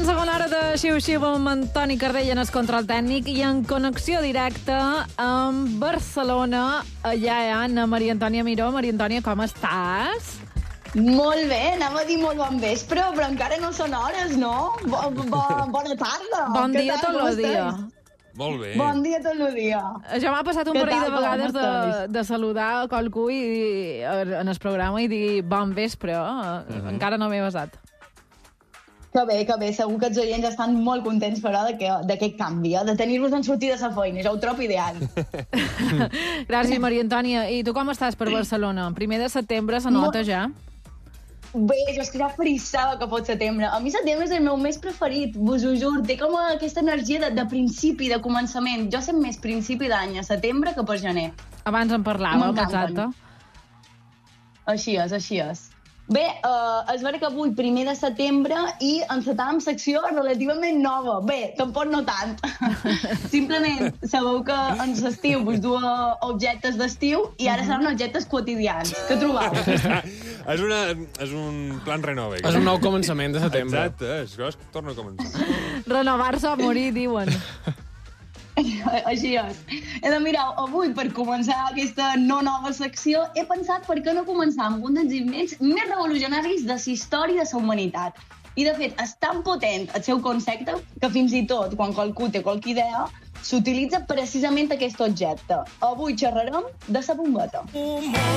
segona hora de Xiu-Xiu amb Antoni Cardell en el control tècnic i en connexió directa amb Barcelona. Allà hi ha Anna Maria Antònia Miró. Maria Antònia, com estàs? Molt bé, anava a dir molt bon vespre, però encara no són hores, no? Bona tarda. Bon dia tot el dia. Molt bé. Bon dia tot el dia. Ja m'ha passat un parell de vegades de saludar a qualcú en el programa i dir bon vespre. Encara no m'he basat. Que bé. Segur que els oients estan molt contents, però, d'aquest canvi, de tenir-vos en sortir de la feina. Jo ho trobo ideal. Gràcies, Maria Antònia. I tu com estàs per Barcelona? 1 de setembre se nota ja? Bé, jo és que ja frissava que fos setembre. A mi setembre és el meu mes preferit, vos ho juro. Té com aquesta energia de principi, de començament. Jo sent més principi d'any a setembre que per gener. Abans en parlàvem, exacte. Així és. Bé, és vera que avui, 1 de setembre, i encetàvem secció relativament nova. Bé, tampoc no tant. Simplement, sabeu que en l'estiu vos du objectes d'estiu i ara seran objectes quotidians. Què trobau? És un plan renove. És un nou començament de setembre. Exacte, és que torna a començar. Renovar-se o morir, diuen. Així és. Mireu, avui, per començar aquesta no nova secció, he pensat per què no començar amb un dels invents més revolucionaris de la història de la humanitat. I, de fet, és tan potent el seu concepte que fins i tot, quan qualcú té qualque idea, s'utilitza precisament aquest objecte. Avui xerrarem de la bombeta.